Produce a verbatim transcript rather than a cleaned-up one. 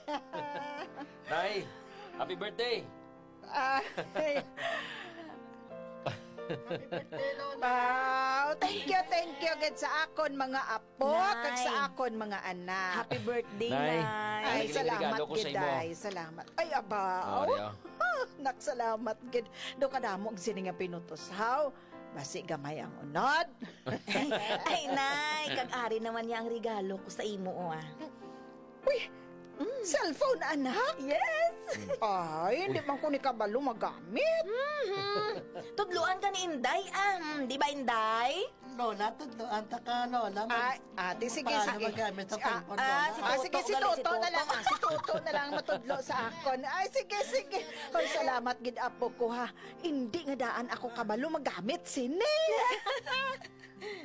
Nay, happy birthday! Ay. Wow, thank you, thank you gid sa akon mga apo, Nay. kag sa akon mga anak. Happy birthday, Nay. Nay. Ay, Ay, salamat regalo ko sa gid, imo. ay, salamat. Ay, aba, Oh, oh, Rio. nak, salamat gid. Do kadamo ang sini nga pinutos, haw. Basi gamay ang unod. Ay, Nay, kag-ari naman niya ang regalo ko sa imo, oh, ah. Uy, cellphone, anak? Yes! Ay, hindi man ko ni kabalo magamit. Tudluan ka ni Inday, ah. Hmm, di ba, Inday? Lola, tudloan ta ka, Lola. Ay, ate, sige, Paano sige. magamit ang Ah, cellphone, ah, Lola? si Ah, Toto, sige, si galit si Toto na Toto. lang. Ah, si Toto na lang matudlo sa akon. Ay, sige, sige. Hoy, salamat gid apo ko ha. Hindi nga daan ako kabalo magamit sini.